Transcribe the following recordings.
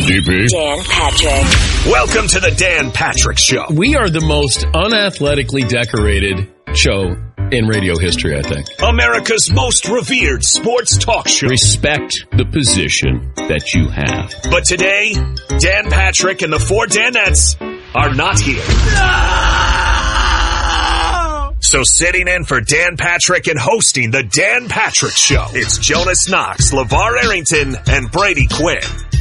DP. Dan Patrick. Welcome to the Dan Patrick Show. We are the most unathletically decorated show in radio history, I think. America's most revered sports talk show. Respect the position that you have. But today, Dan Patrick and the four Danettes are not here. So sitting in for Dan Patrick and hosting the Dan Patrick Show, it's Jonas Knox, LeVar Arrington, and Brady Quinn.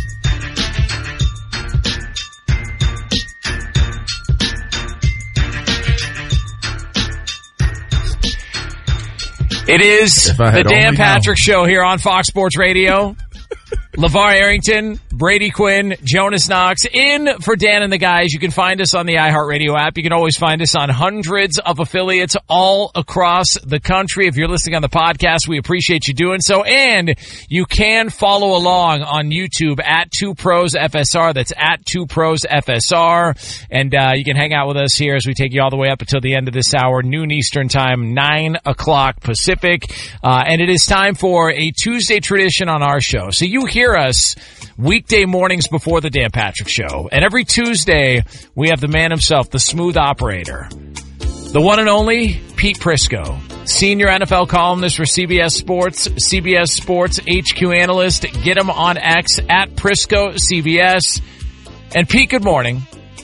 It is the Dan Patrick Show here on Fox Sports Radio. LeVar Arrington, Brady Quinn, Jonas Knox, in for Dan and the guys. You can find us on the iHeartRadio app. You can always find us on hundreds of affiliates all across the country. If you're listening on the podcast, we appreciate you doing so. And you can follow along on YouTube at 2ProsFSR. That's at 2ProsFSR. And you can hang out with us here as we take you all the way up until the end of this hour, noon Eastern time, 9 o'clock Pacific. And it is time for a Tuesday tradition on our show. So you hear us weekday mornings before the Dan Patrick Show. And every Tuesday, we have the man himself, the smooth operator, the one and only Pete Prisco, senior NFL columnist for CBS Sports HQ analyst. Get him on X at Prisco CBS. And Pete, good morning.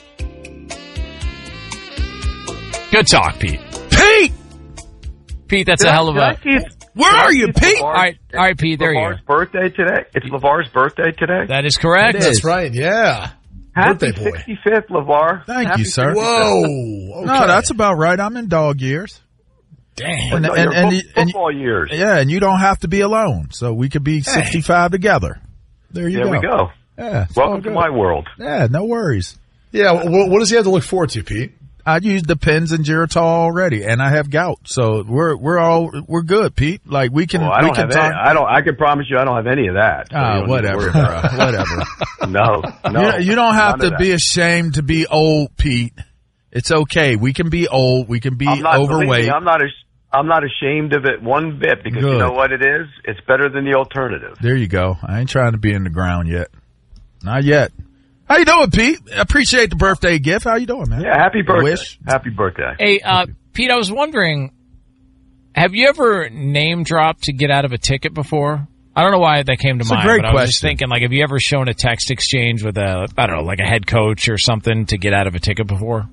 Good talk, Pete. Pete, that's a hell of a... Where are you, Pete? All right, Pete, there you go. LeVar's birthday today? It's LeVar's birthday today? That is correct. That's right, yeah. Happy 65th, LeVar. Thank you, sir. 65th. Whoa. Okay. No, that's about right. I'm in dog years. Damn. And football years. Yeah, and you don't have to be alone. So we could be 65 together. There you go. There we go. Yeah. Welcome to my world. Yeah, no worries. Yeah, what does he have to look forward to, Pete? I used the Pens and Geritol already, and I have gout, so we're good, Pete. Like we can, I can promise you, I don't have any of that. So whatever, whatever. No. You don't have to be ashamed to be old, Pete. It's okay. We can be old. We can be overweight. I'm not ashamed of it one bit because you know what it is? It's better than the alternative. There you go. I ain't trying to be in the ground yet. Not yet. How you doing, Pete? Appreciate the birthday gift. How you doing, man? Yeah, happy birthday. Happy birthday. Hey, Pete, I was wondering, have you ever name dropped to get out of a ticket before? I don't know why that came to mind, but I was just thinking, like, have you ever shown a text exchange with a head coach or something to get out of a ticket before?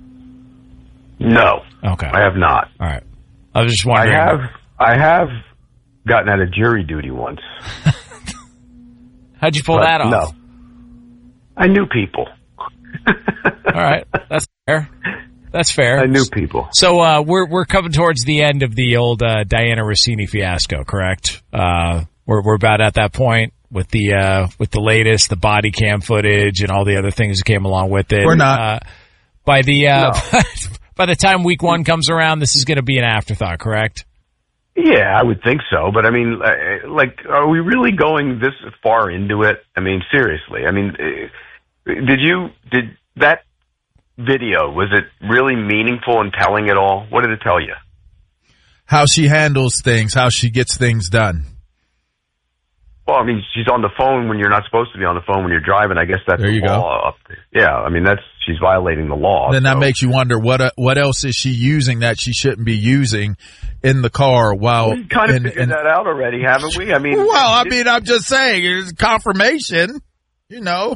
No. Okay. I have not. All right. I was just wondering. I have gotten out of jury duty once. How'd you pull that off? No. I knew people. All right, that's fair. That's fair. I knew people. So we're coming towards the end of the old Diana Rossini fiasco, correct? We're about at that point with the latest, the body cam footage and all the other things that came along with it. We're not. By the time week one comes around, this is going to be an afterthought, correct? Yeah, I would think so. But I mean, like, are we really going this far into it? I mean, seriously. I mean. Did that video, was it really meaningful and telling at all? What did it tell you? How she handles things, how she gets things done. Well, I mean, she's on the phone when you're not supposed to be on the phone when you're driving. I guess that's the law up there. Yeah, I mean, she's violating the law. Then that makes you wonder what else is she using that she shouldn't be using in the car while... We've kind of figured that out already, haven't we? I mean... Well, I'm just saying, it's confirmation, you know.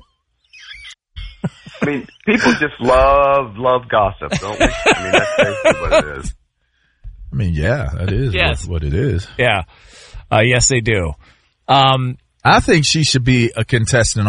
I mean, people just love gossip, don't we? I mean, that's basically what it is. I mean, yeah, that is what it is. Yeah. Yes, they do. I think she should be a contestant